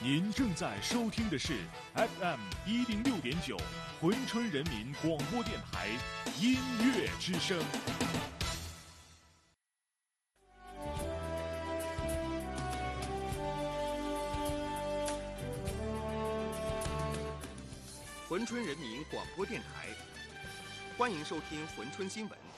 您正在收听的是 FM106.9珲春人民广播电台音乐之声。 珲春人民广播电台，欢迎收听珲春新闻。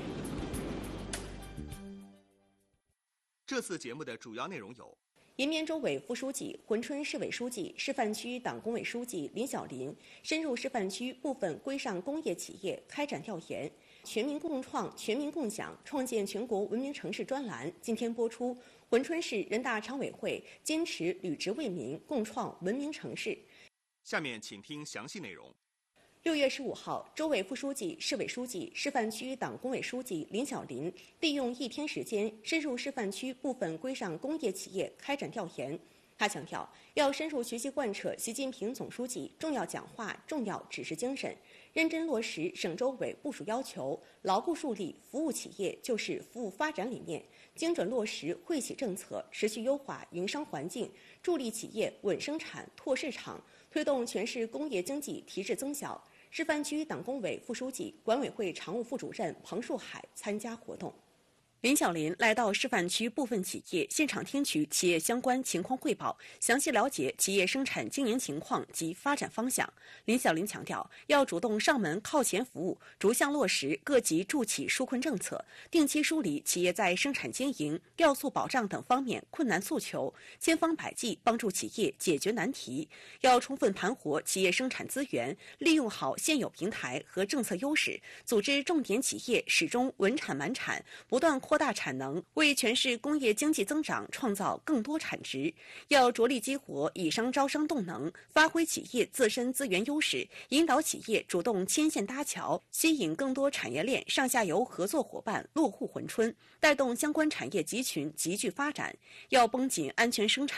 这次节目的主要内容有： 延边州委副书记、珲春市委书记、示范区党工委书记林小林深入示范区部分规上工业企业开展调研。全民共创、全民共享，创建全国文明城市专栏今天播出。珲春市人大常委会坚持履职为民，共创文明城市。 下面请听详细内容。 6月15号，州委副书记、市委书记、示范区党工委书记林小林利用1天时间，深入示范区部分规上工业企业开展调研。他强调，要深入学习贯彻习近平总书记重要讲话、重要指示精神，认真落实省州委部署要求，牢固树立服务企业就是服务发展理念，精准落实惠企政策，持续优化营商环境，助力企业稳生产、拓市场，推动全市工业经济提质增效。示范区党工委副书记、管委会常务副主任彭树海参加活动。林小林来到示范区部分企业现场听取企业相关情况汇报，详细了解企业生产经营情况及发展方向。林小林强调，要主动上门靠前服务，逐项落实各级助企纾困政策，定期梳理企业在生产经营、要素保障等方面困难诉求，千方百计帮助企业解决难题。要充分盘活企业生产资源，利用好现有平台和政策优势，组织重点企业始终稳产满产，不断扩大产能，为全市工业经济增长创造更多产值。要着力激活以商招商动能，发挥企业自身资源优势，引导企业主动牵线搭桥，吸引更多产业链上下游合作伙伴落户珲春，带动相关产业集群集聚发展。要绷紧安全生产